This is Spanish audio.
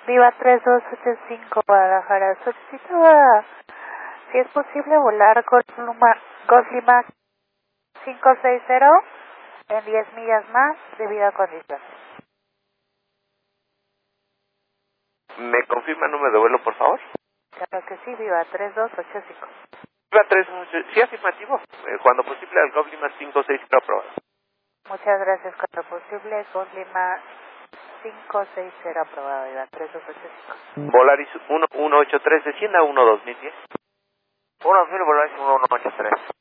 Viva 3285 Guadalajara. Solicitaba si es posible volar Goslima 560 en 10 millas más debido a condiciones. ¿Me confirma el número de vuelo, por favor? Claro que sí, Viva 3285. Viva 3, sí, afirmativo. Cuando posible, al Goslima 56 aprobado. Muchas gracias. Cuando posible, Goslima 560 aprobado, Viva 3285. Volaris 1183, descienda 1 2010. 1000 Volaris 1183.